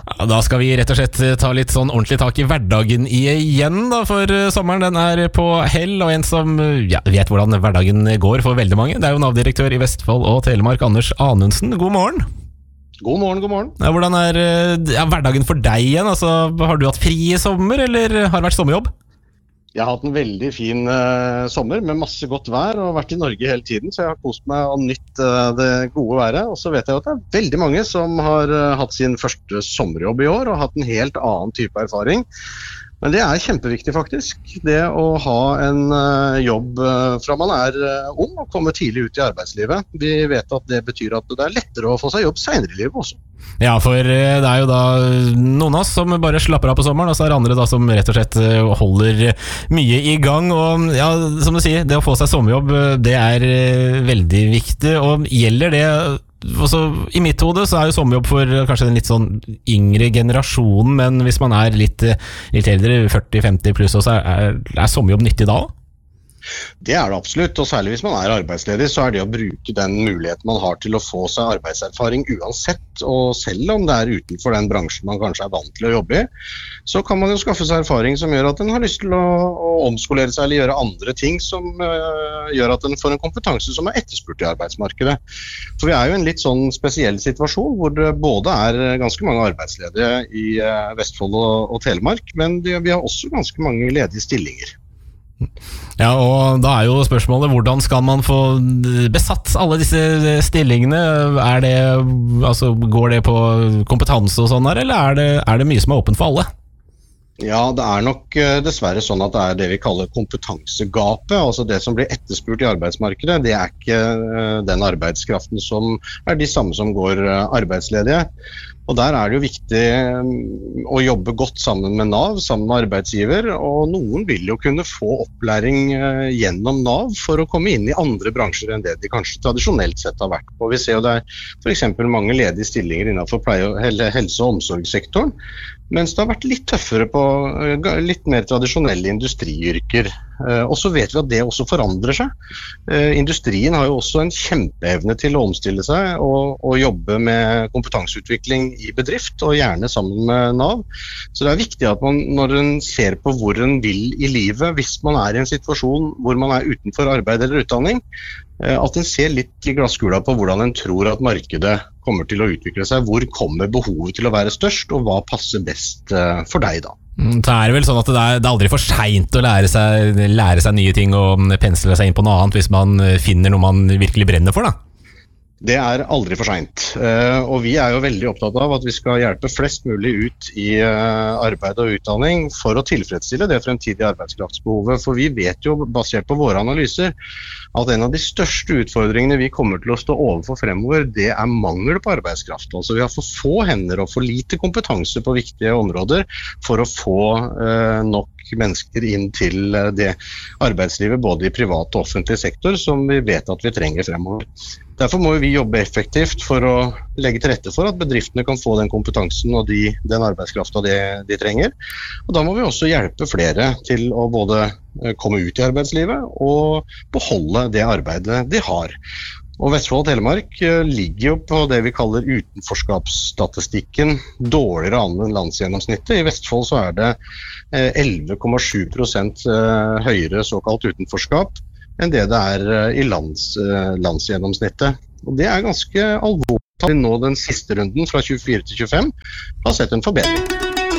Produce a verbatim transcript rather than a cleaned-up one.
Ja, da skal vi rett og slett ta litt sånn ordentlig tak i hverdagen igjen da, for sommeren den er på hell, og en som ja, vet hvordan hverdagen går for veldig mange, det er jo Nav-direktør i Vestfold og Telemark, Anders Anundsen. God morgen. God morgen, god morgen. Ja, hvordan er ja, hverdagen for deg igjen? Altså, har du hatt fri i sommer, eller har det vært sommerjobb? Jeg har hatt en veldig fin uh, sommer med masse godt vær og vært i Norge hele tiden, så jeg har kost meg og nytt uh, det gode været. Og så vet jeg at det er veldig mange som har uh, hatt sin første sommerjobb i år og hatt en helt annen type erfaring. Men det er kjempeviktig faktisk, det å ha en uh, jobb uh, fra man er uh, ung og komme tidlig ut i arbeidslivet. Vi vet at det betyr at det er lettere å få seg jobb senere i livet også. Ja, for det er jo da noen av oss som bare slapper av på sommeren, og så er det andre da som rett og slett holder mye i gang. Og ja, som du sier, det å få seg sommerjobb, det er veldig viktig. Og gjelder det, også, i mitt hode så er jo sommerjobb for kanskje den litt sånn yngre generasjonen, men hvis man er litt, litt eldre, førti femti pluss, så er, er sommerjobb nyttig da også? Det er det absolutt, og særlig hvis man er arbeidsledig, så er det å bruke den muligheten man har til å få seg arbeidserfaring uansett, og selv om det er utenfor den bransjen man kanskje er vant til å jobbe i, så kan man jo skaffe seg erfaring som gjør at den har lyst til å, å omskolere seg eller gjøre andre ting som uh, gjør at den får en kompetanse som er etterspurt i arbeidsmarkedet. For vi er jo i en litt sånn spesiell situasjon hvor det både er ganske mange arbeidsledige i uh, Vestfold og, og Telemark, men vi, vi har også ganske mange ledige stillinger. Ja, og da er jo spørsmålet, hvordan skal man få besatt alle disse stillingene? Er det, altså, går det på kompetanse og sånn der, eller er det, er det mye som er åpent for alle? Ja, det er nok dessverre sånn at det er det vi kaller kompetansegapet, altså det som blir etterspurt i arbeidsmarkedet, det er ikke den arbeidskraften som er de samme som går arbeidsledige. Og der er det jo viktig å jobbe godt sammen med Nav, sammen med arbeidsgiver, og noen vil jo kunne få opplæring gjennom Nav for å komme inn i andre bransjer enn det de kanskje tradisjonelt sett har vært på. Vi ser jo det er for eksempel mange ledige stillinger innenfor pleie- og helse- og omsorgssektoren, mens det har vært litt tøffere på litt mer tradisjonelle industriyrker. Og så vet vi at det også forandrer seg. Industrien har jo også en kjempeevne til å omstille seg og, og jobbe med kompetanseutvikling i bedrift, og gjerne sammen med Nav. Så det er viktig at man, når en ser på hvor en vil i livet, hvis man er i en situasjon hvor man er utenfor arbeid eller utdanning, at en ser litt i glasskula på hvordan en tror at markedet kommer til å utvikle seg, hvor kommer behovet til å være størst, og hva passer best for deg da. Så er det vel sånn at det er, det er aldri for sent å lære seg, lære seg nye ting og pensle seg inn på noe annet hvis man finner noe man virkelig brenner for da? Det er aldri for sent, og vi er jo veldig opptatt av at vi skal hjelpe flest mulig ut i arbeid og utdanning for å tilfredsstille det fremtidige arbeidskraftsbehovet, for vi vet jo, basert på våre analyser, at en av de største utfordringene vi kommer til å stå overfor fremover, det er mangel på arbeidskraft. Altså vi har for få hender og for lite kompetanse på viktige områder for å få eh, nok mennesker inn til det arbeidslivet, både i privat og offentlig sektor, som vi vet at vi trenger fremover. Derfor må vi jobbe effektivt for å legge til rette for at bedriftene kan få den kompetansen og de, den arbeidskraften de, de trenger. Og da må vi også hjelpe flere til å både komme ut i arbeidslivet og beholde det arbeidet de har. Og Vestfold og Telemark ligger jo på det vi kaller utenforskapsstatistikken dårligere an enn landsgjennomsnittet. I Vestfold så er det elleve komma sju prosent høyere såkalt utenforskap enn det det er i lands, landsgjennomsnittet. Og det er ganske alvorlig. Nå den siste runden fra tjuefire til tjuefem har sett en forbedring.